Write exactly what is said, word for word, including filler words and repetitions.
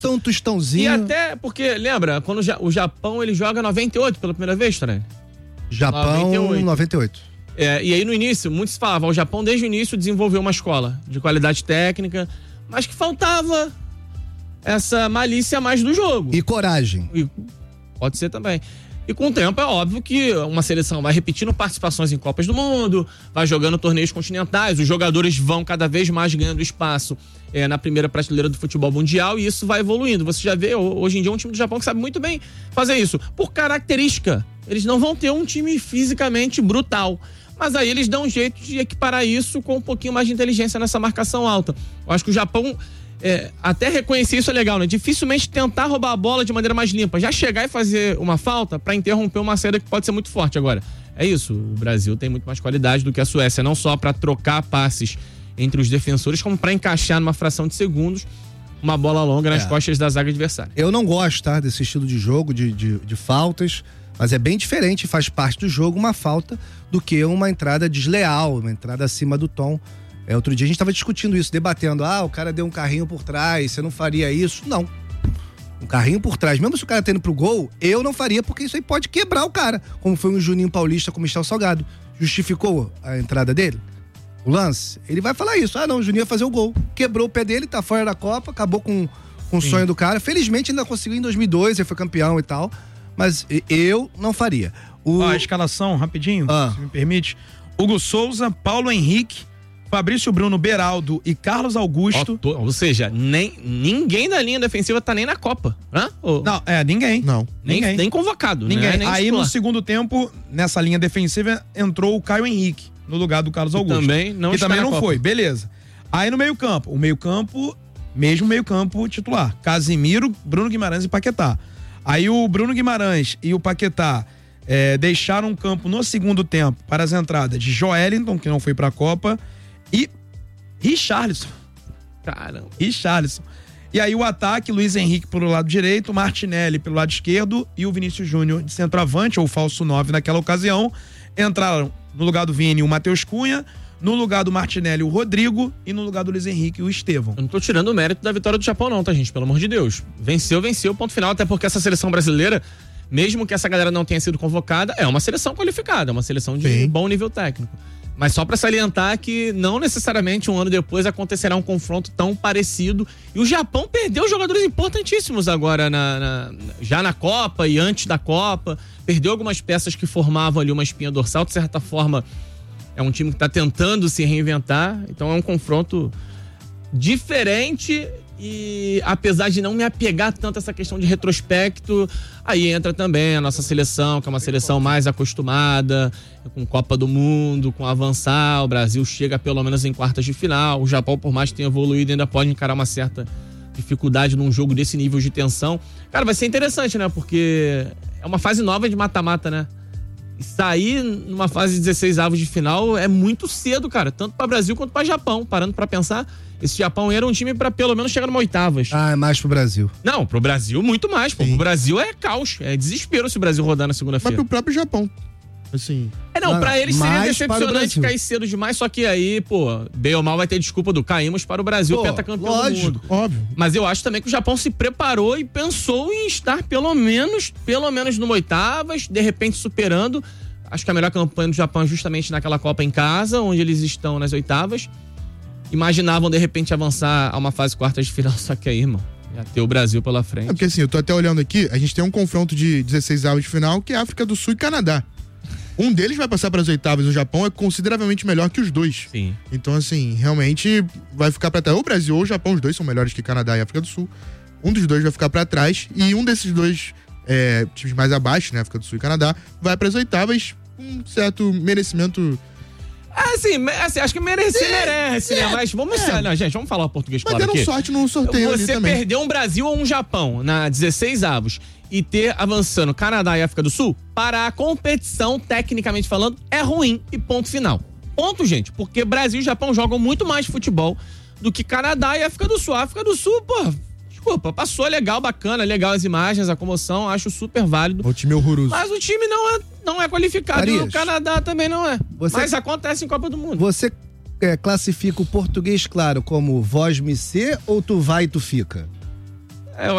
Tão tostãozinho. E até porque, lembra, quando o Japão ele joga noventa e oito pela primeira vez, Tarani? Japão noventa e oito. noventa e oito. É, e aí no início, muitos falavam, o Japão desde o início desenvolveu uma escola de qualidade técnica, mas que faltava essa malícia a mais do jogo. E coragem. E, pode ser também. E com o tempo é óbvio que uma seleção vai repetindo participações em Copas do Mundo, vai jogando torneios continentais, os jogadores vão cada vez mais ganhando espaço é, na primeira prateleira do futebol mundial e isso vai evoluindo. Você já vê, hoje em dia, um time do Japão que sabe muito bem fazer isso. Por característica, eles não vão ter um time fisicamente brutal. Mas aí eles dão um jeito de equiparar isso com um pouquinho mais de inteligência nessa marcação alta. Eu acho que o Japão... É, até reconhecer isso é legal, né? Dificilmente tentar roubar a bola de maneira mais limpa. Já chegar e fazer uma falta pra interromper uma saída que pode ser muito forte agora. É isso, o Brasil tem muito mais qualidade do que a Suécia, não só pra trocar passes entre os defensores, como pra encaixar numa fração de segundos uma bola longa nas é. costas da zaga adversária. Eu não gosto, tá, desse estilo de jogo, de, de, de faltas, mas é bem diferente, faz parte do jogo uma falta do que uma entrada desleal, uma entrada acima do tom. É, outro dia a gente tava discutindo isso, debatendo, ah, o cara deu um carrinho por trás, você não faria isso? Não. Um carrinho por trás, mesmo se o cara tá indo pro gol, eu não faria, porque isso aí pode quebrar o cara, como foi um Juninho Paulista com o Michel Salgado. Justificou a entrada dele? O lance? Ele vai falar isso, ah não, o Juninho ia fazer o gol. Quebrou o pé dele, tá fora da Copa, acabou com, com o sonho do cara. Felizmente ainda conseguiu em dois mil e dois, ele foi campeão e tal, mas eu não faria. O... Ó, a escalação, rapidinho, ah. se me permite. Hugo Souza, Paulo Henrique, Fabrício Bruno, Beraldo e Carlos Augusto. Ó, ou seja, nem, ninguém da linha defensiva tá nem na Copa. Hã? Ou... Não, é, ninguém. Não. Nem, ninguém. nem convocado. Ninguém. Né? Nem Aí titular. no segundo tempo, nessa linha defensiva, entrou o Caio Henrique, no lugar do Carlos Augusto. Que também não, que está também na não Copa. foi, beleza. Aí no meio campo, o meio campo, mesmo meio campo titular. Casimiro, Bruno Guimarães e Paquetá. Aí o Bruno Guimarães e o Paquetá é, deixaram o campo no segundo tempo para as entradas de Joelinton, que não foi pra Copa, e Richarlison. Caramba. Richarlison. E aí o ataque, Luiz Henrique pelo lado direito, Martinelli pelo lado esquerdo e o Vinícius Júnior de centroavante, ou falso nove naquela ocasião. Entraram no lugar do Vini o Matheus Cunha, no lugar do Martinelli o Rodrigo e no lugar do Luiz Henrique o Estevão. Eu não tô tirando o mérito da vitória do Japão não, tá, gente? Pelo amor de Deus. Venceu, venceu, ponto final, até porque essa seleção brasileira, mesmo que essa galera não tenha sido convocada, é uma seleção qualificada, é uma seleção de Sim. bom nível técnico. Mas só pra salientar que não necessariamente um ano depois acontecerá um confronto tão parecido. E o Japão perdeu jogadores importantíssimos agora, na, na, já na Copa e antes da Copa. Perdeu algumas peças que formavam ali uma espinha dorsal. De certa forma, é um time que tá tentando se reinventar. Então é um confronto diferente. E apesar de não me apegar tanto a essa questão de retrospecto, aí entra também a nossa seleção, que é uma seleção mais acostumada, com Copa do Mundo, com avançar. O Brasil chega pelo menos em quartas de final. O Japão, por mais que tenha evoluído, ainda pode encarar uma certa dificuldade num jogo desse nível de tensão. Cara, vai ser interessante, né? Porque é uma fase nova de mata-mata, né? E sair numa fase de dezesseis avos de final é muito cedo, cara. Tanto para Brasil quanto para Japão. Parando para pensar, esse Japão era um time para pelo menos chegar numa oitavas. Ah, é mais pro Brasil. Não, pro Brasil muito mais, pô. Sim. Pro Brasil é caos, é desespero se o Brasil rodar na segunda-feira. Mas pro próprio Japão, assim... É, não, não pra eles seria mais decepcionante cair cedo demais, só que aí, pô, bem ou mal vai ter desculpa do caímos para o Brasil, pô, pentacampeão lógico, do mundo. Óbvio. Mas eu acho também que o Japão se preparou e pensou em estar pelo menos, pelo menos numa oitavas, de repente superando. Acho que a melhor campanha do Japão é justamente naquela Copa em casa, onde eles estão nas oitavas. Imaginavam, de repente, avançar a uma fase quartas de final, só que aí, irmão, já ter o Brasil pela frente. É porque assim, eu tô até olhando aqui, a gente tem um confronto de dezesseis avos de final, que é África do Sul e Canadá. Um deles vai passar para as oitavas, o Japão é consideravelmente melhor que os dois. Sim. Então, assim, realmente vai ficar para trás. Ou o Brasil ou o Japão, os dois são melhores que Canadá e África do Sul. Um dos dois vai ficar para trás e um desses dois é, times mais abaixo, né, África do Sul e Canadá, vai para as oitavas com um certo merecimento. Assim, assim, acho que merecer, é, merece, é, né? Mas vamos é. ser, não, gente, vamos falar português Mas claro deram aqui. sorte no sorteio ali Você também. perder um Brasil ou um Japão na dezesseis avos e ter avançando Canadá e África do Sul, para a competição, tecnicamente falando, é ruim e ponto final. Ponto, gente, porque Brasil e Japão jogam muito mais futebol do que Canadá e África do Sul. A África do Sul, pô, desculpa, passou legal, bacana, legal as imagens, a comoção, acho super válido. O time horroroso. Mas o time não é, não é qualificado. Arias, e o Canadá também não é. Você, Mas acontece em Copa do Mundo. Você é, classifica o português claro como voz me ser ou tu vai e tu fica?